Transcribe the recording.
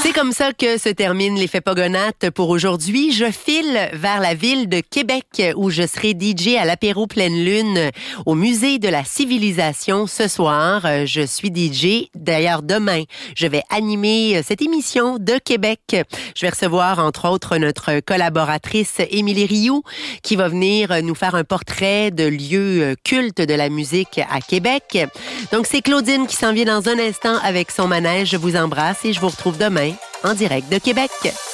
C'est comme ça que se termine l'effet Pogonates pour aujourd'hui. Je file vers la ville de Québec où je serai DJ à l'apéro pleine lune au musée de la civilisation ce soir. Je suis DJ. D'ailleurs, demain, je vais animer cette émission de Québec. Je vais recevoir, entre autres, notre collaboratrice Émilie Rioux qui va venir nous faire un portrait de lieux cultes de la musique à Québec. Donc, c'est Claudine qui s'en vient dans un instant avec son manège. Je vous embrasse et je vous retrouve demain en direct de Québec.